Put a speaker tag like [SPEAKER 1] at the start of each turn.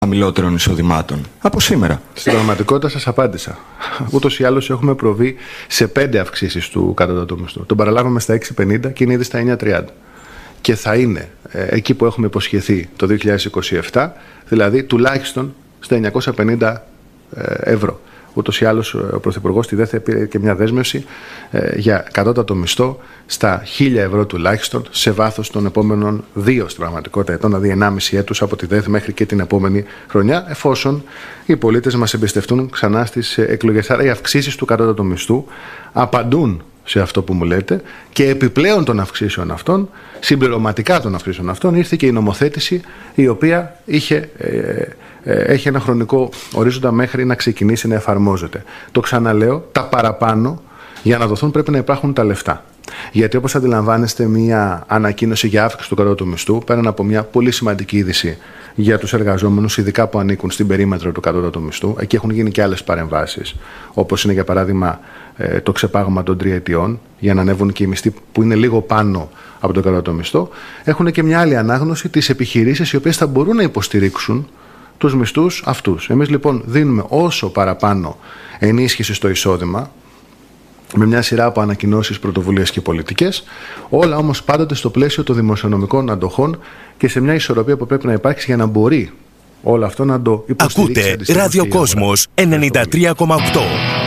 [SPEAKER 1] χαμηλότερων εισοδημάτων από σήμερα.
[SPEAKER 2] Στην πραγματικότητα σας απάντησα. Ούτως ή άλλως έχουμε προβεί σε 5 αυξήσεις του κατώτατου μισθού. Τον παραλάβαμε στα 6,50 και είναι ήδη στα 9,30. Και θα είναι εκεί που έχουμε υποσχεθεί το 2027, δηλαδή τουλάχιστον στα 950 ευρώ. Ούτως ή άλλως ο Πρωθυπουργός στη ΔΕΘ πήρε και μια δέσμευση για κατώτατο μισθό στα 1.000 ευρώ τουλάχιστον σε βάθος των επόμενων 2 στην πραγματικότητα ετών, δηλαδή 1,5 έτους από τη ΔΕΘ μέχρι και την επόμενη χρονιά, εφόσον οι πολίτες μας εμπιστευτούν ξανά στις εκλογές. Άρα οι αυξήσεις του κατώτατου μισθού απαντούν σε αυτό που μου λέτε και επιπλέον των αυξήσεων αυτών, συμπληρωματικά των αυξήσεων αυτών, ήρθε και η νομοθέτηση η οποία έχει ένα χρονικό ορίζοντα μέχρι να ξεκινήσει να εφαρμόζεται. Το ξαναλέω, τα παραπάνω για να δοθούν πρέπει να υπάρχουν τα λεφτά. Γιατί όπως αντιλαμβάνεστε, μια ανακοίνωση για αύξηση του κατώτατου μισθού, πέραν από μια πολύ σημαντική είδηση για τους εργαζόμενους, ειδικά που ανήκουν στην περίμετρο του κατώτατου μισθού, εκεί έχουν γίνει και άλλες παρεμβάσεις, όπως είναι για παράδειγμα το ξεπάγωμα των 3 ετιών, για να ανέβουν και οι μισθοί που είναι λίγο πάνω από τον κατώτατο μισθό. Έχουν και μια άλλη ανάγνωση τις επιχειρήσεις οι οποίες θα μπορούν να υποστηρίξουν τους μισθούς αυτούς. Εμείς λοιπόν δίνουμε όσο παραπάνω ενίσχυση στο εισόδημα, με μια σειρά από ανακοινώσεις, πρωτοβουλίες και πολιτικές, όλα όμως πάντοτε στο πλαίσιο των δημοσιονομικών αντοχών και σε μια ισορροπία που πρέπει να υπάρξει για να μπορεί όλο αυτό να το υποστηρίξει.
[SPEAKER 3] Ακούτε Ραδιοκόσμος 93,8.